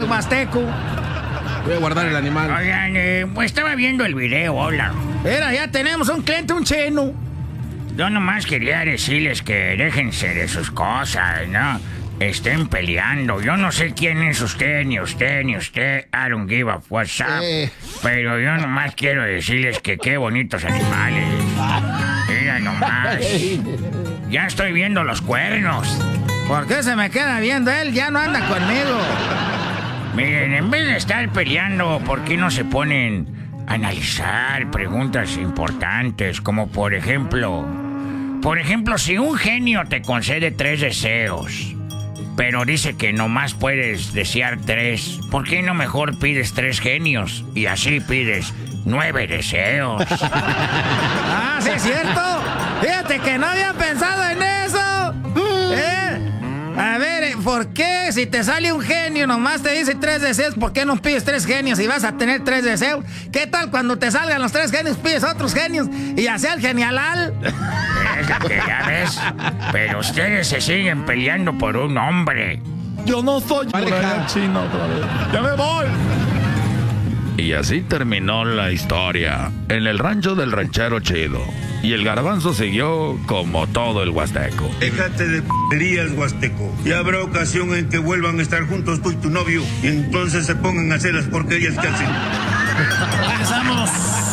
huasteco. Voy a guardar el animal. Oigan, pues estaba viendo el video, hola. Mira, ya tenemos un cliente, un chino. Yo nomás quería decirles que déjense de sus cosas, ¿no? Estén peleando. Yo no sé quién es usted, ni usted, ni usted. I don't give a WhatsApp. Pero yo nomás quiero decirles que qué bonitos animales. Mira nomás. Ya estoy viendo los cuernos. ¿Por qué se me queda viendo él? Ya no anda conmigo. Miren, en vez de estar peleando, ¿por qué no se ponen a analizar preguntas importantes? Como por ejemplo, si un genio te concede 3 deseos, pero dice que nomás puedes desear 3, ¿por qué no mejor pides 3 genios? Y así pides 9 deseos. Ah, sí es cierto. Fíjate que no había pensado en eso. A ver, ¿por qué si te sale un genio nomás te dice 3 deseos? ¿Por qué no pides 3 genios y vas a tener 3 deseos? ¿Qué tal cuando te salgan los 3 genios, pides otros genios y ya sea el genialal? Es lo que ya ves. Pero ustedes se siguen peleando por un hombre. Yo no soy chino otra vez. ¡Ya me voy! Y así terminó la historia en el rancho del ranchero chido. Y el garbanzo siguió como todo el huasteco. Déjate de p***erías, huasteco. Ya habrá ocasión en que vuelvan a estar juntos tú y tu novio. Y entonces se pongan a hacer las porquerías que hacen. Regresamos.